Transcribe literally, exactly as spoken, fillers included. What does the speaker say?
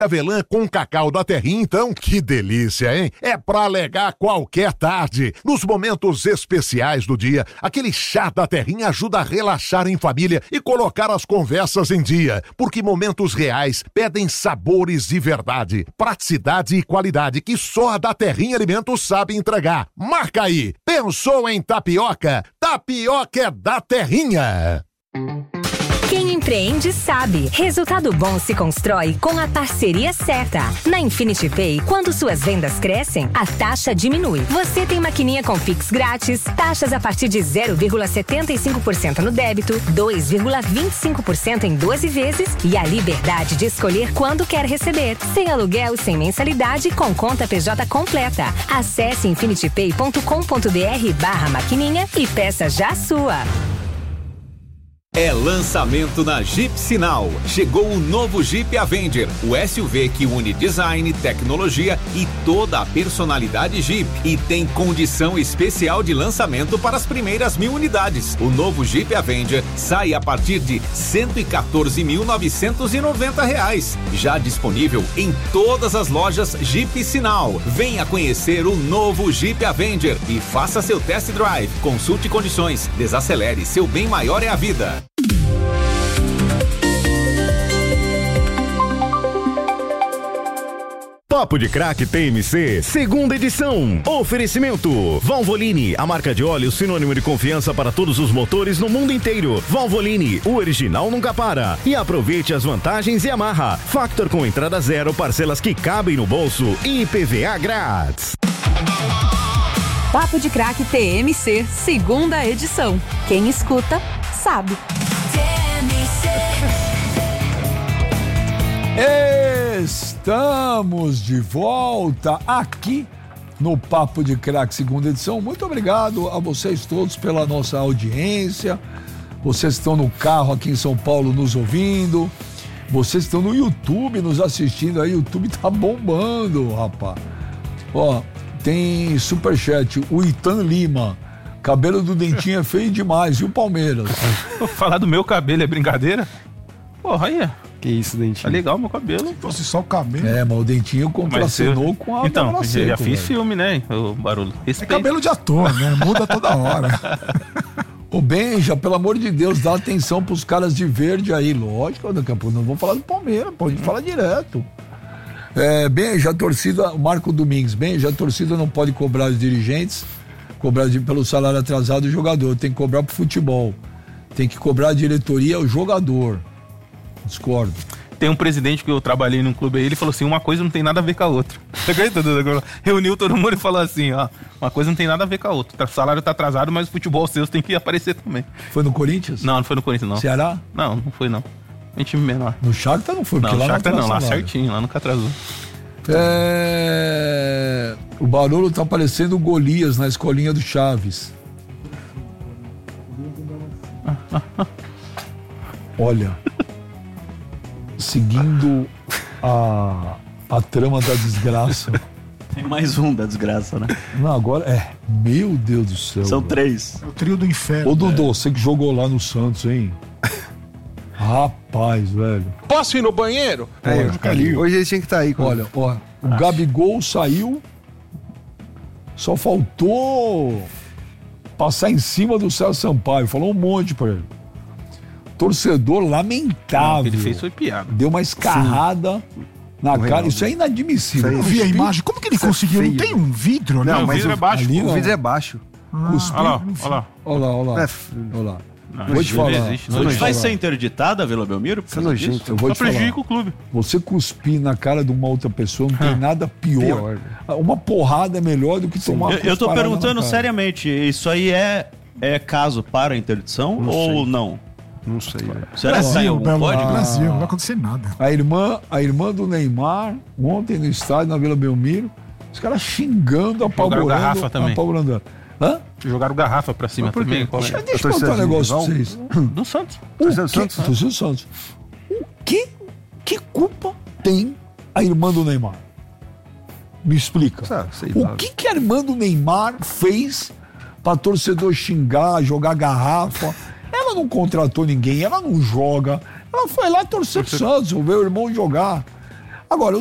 Avelã com cacau da terrinha, então, que delícia, hein? É pra alegar qualquer tarde. Nos momentos especiais do dia, aquele chá da terrinha ajuda a relaxar em família e colocar as conversas em dia, porque momentos reais pedem sabores de verdade, praticidade e qualidade que só a da Terrinha Alimentos sabe entregar. Marca aí! Pensou em tapioca? Tapioca é da Terrinha! Quem empreende sabe. Resultado bom se constrói com a parceria certa. Na Infinity Pay, quando suas vendas crescem, a taxa diminui. Você tem maquininha com Pix grátis, taxas a partir de zero vírgula setenta e cinco por cento no débito, dois vírgula vinte e cinco por cento em doze vezes e a liberdade de escolher quando quer receber. Sem aluguel, sem mensalidade, com conta P J completa. Acesse infinitypay ponto com ponto br barra maquininha e peça já a sua. É lançamento na Jeep Sinal. Chegou o novo Jeep Avenger, o S U V que une design, tecnologia e toda a personalidade Jeep. E tem condição especial de lançamento para as primeiras mil unidades. O novo Jeep Avenger sai a partir de cento e quatorze mil novecentos e noventa reais. Já disponível em todas as lojas Jeep Sinal. Venha conhecer o novo Jeep Avenger e faça seu test drive. Consulte condições. Desacelere, seu bem maior é a vida. Papo de Crack T M C, segunda edição. Oferecimento Valvoline, a marca de óleo sinônimo de confiança para todos os motores no mundo inteiro. Valvoline, o original nunca para. E aproveite as vantagens Yamaha. Factor com entrada zero, parcelas que cabem no bolso e I P V A grátis. Papo de Crack T M C, segunda edição. Quem escuta, sabe. T M C. Estamos de volta aqui no Papo de Crack, segunda edição. Muito obrigado a vocês todos pela nossa audiência. Vocês estão no carro aqui em São Paulo nos ouvindo. Vocês estão no YouTube nos assistindo aí. O YouTube tá bombando, rapaz. Ó, tem superchat. O Itan Lima. Cabelo do Dentinho é feio demais. E o Palmeiras? Falar do meu cabelo é brincadeira? Porra, aí. Que isso, Dentinho? Tá legal o meu cabelo. Se fosse só o cabelo. É, mas o Dentinho contracenou eu... com a Então, eu seco, já fiz velho. filme, né? O barulho. Respeito. É cabelo de ator, né? Muda toda hora. Ô Benja, pelo amor de Deus, dá atenção pros caras de verde aí. Lógico, daqui a pouco não vamos falar do Palmeiras, pô, a gente fala direto. É, Benja, a torcida, o Marco Domingues, Benja, a torcida não pode cobrar os dirigentes, cobrar de, pelo salário atrasado do jogador, tem que cobrar pro futebol. Tem que cobrar a diretoria, o jogador. Discordo. Tem um presidente que eu trabalhei num clube aí, ele falou assim, uma coisa não tem nada a ver com a outra. Você acredita, Duda? Reuniu todo mundo e falou assim, ó, uma coisa não tem nada a ver com a outra. O salário tá atrasado, mas o futebol seus tem que aparecer também. Foi no Corinthians? Não, não foi no Corinthians, não. Ceará? Não, não foi, não. Um time menor. No Shakhtar não foi, porque não, lá no Shakhtar não não, lá salário. certinho, lá nunca atrasou. É... O Barolo tá parecendo o Golias na escolinha do Chaves. Olha... Seguindo a, a trama da desgraça. Tem mais um da desgraça, né? Não, agora é. Meu Deus do céu. São velho. três. É o trio do inferno. Ô, Dodô, você que jogou lá no Santos, hein? Rapaz, velho. Posso ir no banheiro? É, Hoje, hoje ele tinha que estar tá aí. Com... Olha, ó, o Gabigol saiu. Só faltou passar em cima do Celso Sampaio. Falou um monte pra ele. Torcedor lamentável. Não, o que ele fez foi piada. Deu uma escarrada Sim. na o cara. Reinaldo. Isso é inadmissível. Eu não vi a imagem. Como que ele Isso conseguiu? É não tem um vidro, né? Não, mas o vidro é baixo. Ali, o vidro é baixo. Ah, olha lá, olha lá. Olha lá, olha lá. É, olha lá. Não, vou te falar. Existe, vou te vai falar. ser interditada, Vila Belmiro? Isso é nojento. Eu vou Só te falar. prejudica o clube. Você cuspir na cara de uma outra pessoa não tem nada pior. pior. Uma porrada é melhor do que tomar. Eu, eu tô perguntando seriamente, isso aí é, é caso para interdição não ou sei. não? Não sei. Velho. Será que sai algum código? No Brasil, não vai acontecer nada. A irmã, a irmã do Neymar, ontem no estádio, na Vila Belmiro, os caras xingando, apavorando. Jogaram garrafa também. Apavorando. Hã? Jogaram garrafa pra cima também. Deixa eu te contar um negócio pra vocês. Do Santos. O Santos. Do Santos. O que, que culpa tem a irmã do Neymar? Me explica. Ah, sei o lá. que, que a irmã do Neymar fez pra torcedor xingar, jogar garrafa? Ela não contratou ninguém, ela não joga. Ela foi lá torcer pro Santos, ver o irmão jogar. Agora,